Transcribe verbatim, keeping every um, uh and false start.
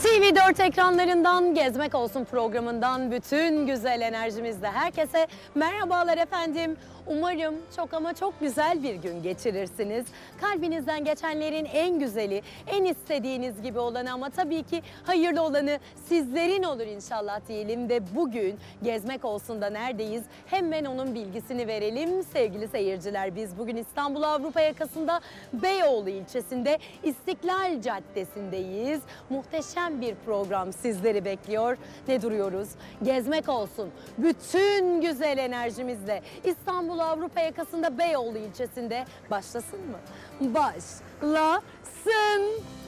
T V dört ekranlarından Gezmek Olsun programından bütün güzel enerjimizle herkese merhabalar efendim. Umarım çok ama çok güzel bir gün geçirirsiniz. Kalbinizden geçenlerin en güzeli, en istediğiniz gibi olanı ama tabii ki hayırlı olanı sizlerin olur inşallah diyelim ve bugün Gezmek Olsun'da neredeyiz? Hemen onun bilgisini verelim sevgili seyirciler. Biz bugün İstanbul Avrupa yakasında Beyoğlu ilçesinde İstiklal Caddesi'ndeyiz. Muhteşem bir program sizleri bekliyor. Ne duruyoruz? Gezmek Olsun. Bütün güzel enerjimizle İstanbul Avrupa yakasında Beyoğlu ilçesinde başlasın mı? Başlasın.